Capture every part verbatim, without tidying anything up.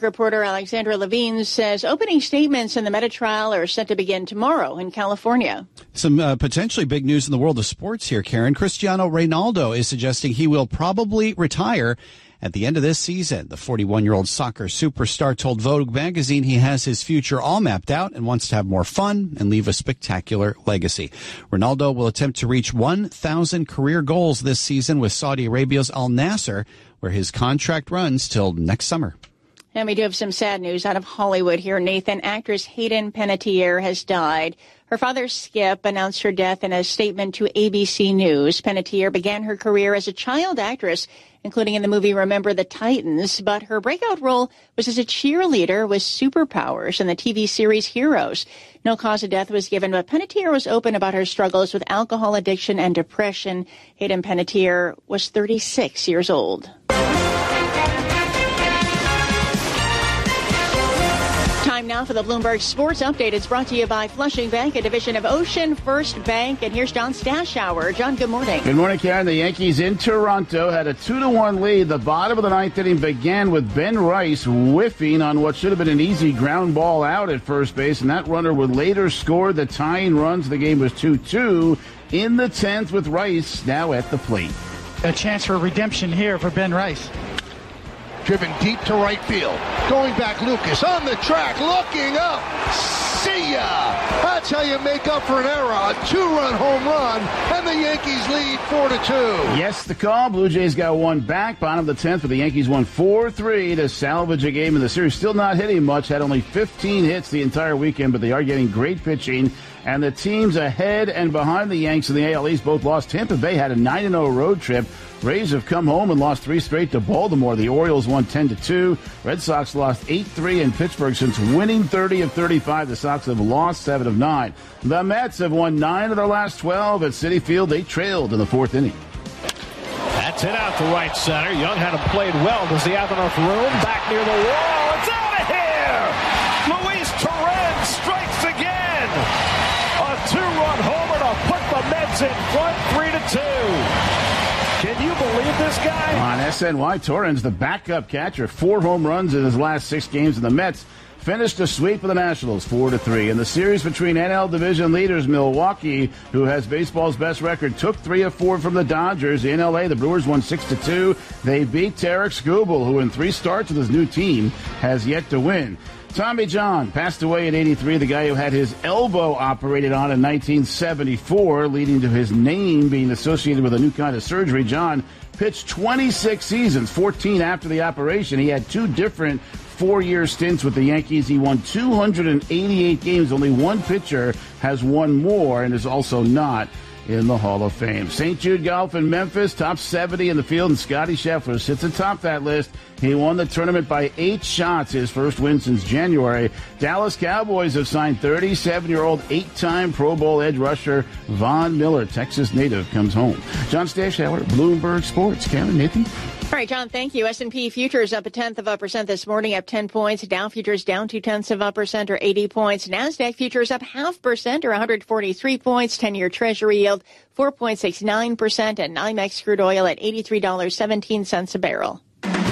Reporter Alexandra Levine says opening statements in the Meta trial are set to begin tomorrow in California. Some uh, potentially big news in the world of sports here, Karen. Cristiano Ronaldo is suggesting he will probably retire at the end of this season. The forty-one-year-old soccer superstar told Vogue magazine he has his future all mapped out and wants to have more fun and leave a spectacular legacy. Ronaldo will attempt to reach one thousand career goals this season with Saudi Arabia's Al Nassr, where his contract runs till next summer. And we do have some sad news out of Hollywood here, Nathan. Actress Hayden Panettiere has died. Her father, Skip, announced her death in a statement to A B C News. Panettiere began her career as a child actress, including in the movie Remember the Titans, but her breakout role was as a cheerleader with superpowers in the T V series Heroes. No cause of death was given, but Panettiere was open about her struggles with alcohol addiction and depression. Hayden Panettiere was thirty-six years old. Time now for the Bloomberg Sports Update. It's brought to you by Flushing Bank, a division of Ocean First Bank. And here's John Stashower. John, good morning. Good morning, Karen. The Yankees in Toronto had a two to one lead. The bottom of the ninth inning began with Ben Rice whiffing on what should have been an easy ground ball out at first base, and that runner would later score the tying runs. The game was two two in the tenth with Rice now at the plate. A chance for redemption here for Ben Rice. Driven deep to right field. Going back, Lucas on the track, looking up. See ya! That's how you make up for an error. A two-run home run, and the Yankees lead four to two. Yes, the call. Blue Jays got one back. Bottom of the tenth, but the Yankees won four three to salvage a game in the series. Still not hitting much. Had only fifteen hits the entire weekend, but they are getting great pitching. And the teams ahead and behind the Yanks in the A L East both lost. Tampa Bay had a nine and oh road trip. Rays have come home and lost three straight to Baltimore. The Orioles won ten to two. Red Sox lost eight three in Pittsburgh. Since winning thirty of thirty-five, the Sox have lost seven of nine. The Mets have won nine of their last twelve at Citi Field. They trailed in the fourth inning. That's it out to right center. Young had him played well. Does he have enough room? Back near the wall. It's out of here! Luis Torrens strikes again! A two-run homer to put the Mets in front, three to two. Can you believe this guy? On S N Y, Torrens, the backup catcher, four home runs in his last six games, and the Mets finished a sweep of the Nationals, four to three. In the series between N L division leaders Milwaukee, who has baseball's best record, took three of four from the Dodgers. In L A, the Brewers won six to two. They beat Tarek Skubal, who in three starts with his new team has yet to win. Tommy John passed away at eighty-three, the guy who had his elbow operated on in nineteen seventy-four, leading to his name being associated with a new kind of surgery. John pitched twenty-six seasons, fourteen after the operation. He had two different four-year stints with the Yankees. He won two hundred eighty-eight games. Only one pitcher has won more and is also not in the Hall of Fame. Saint Jude Golf in Memphis, top seventy in the field, and Scotty Scheffler sits atop that list. He won the tournament by eight shots, his first win since January. Dallas Cowboys have signed thirty-seven-year-old eight-time Pro Bowl edge rusher Von Miller. Texas native comes home. John Stashower, Bloomberg Sports. Karen, Nathan? All right, John, thank you. S and P futures up a tenth of a percent this morning, up ten points. Dow futures down two tenths of a percent or eighty points. NASDAQ futures up half percent or one hundred forty-three points. ten-year Treasury yield four point six nine percent, and NYMEX crude oil at eighty-three dollars and seventeen cents a barrel.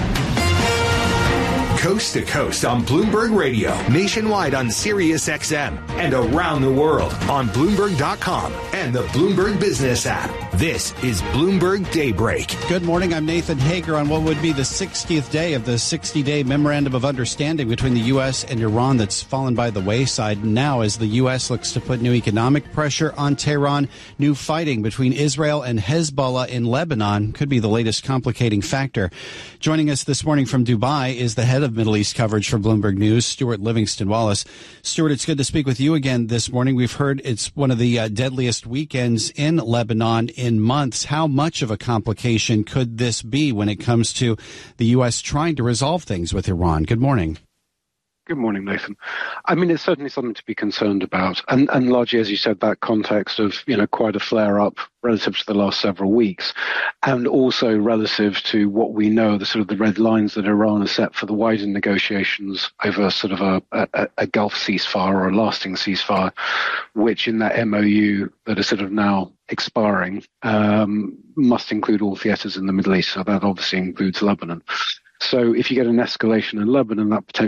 Coast to coast on Bloomberg Radio, nationwide on Sirius X M, and around the world on Bloomberg dot com and the Bloomberg Business app. This is Bloomberg Daybreak. Good morning. I'm Nathan Hager on what would be the sixtieth day of the sixty-day Memorandum of Understanding between the U S and Iran that's fallen by the wayside now as the U S looks to put new economic pressure on Tehran. New fighting between Israel and Hezbollah in Lebanon could be the latest complicating factor. Joining us this morning from Dubai is the head of Middle East coverage for Bloomberg News, Stuart Livingston Wallace. Stuart, it's good to speak with you again this morning. We've heard it's one of the uh, deadliest weekends in Lebanon in months. How much of a complication could this be when it comes to the U S trying to resolve things with Iran? Good morning. Good morning, Nathan. I mean, it's certainly something to be concerned about. And, and largely, as you said, that context of, you know, quite a flare-up relative to the last several weeks, and also relative to what we know, the sort of the red lines that Iran has set for the wider negotiations over sort of a, a, a Gulf ceasefire or a lasting ceasefire, which in that M O U that is sort of now expiring um, must include all theatres in the Middle East. So that obviously includes Lebanon. So if you get an escalation in Lebanon, that potentially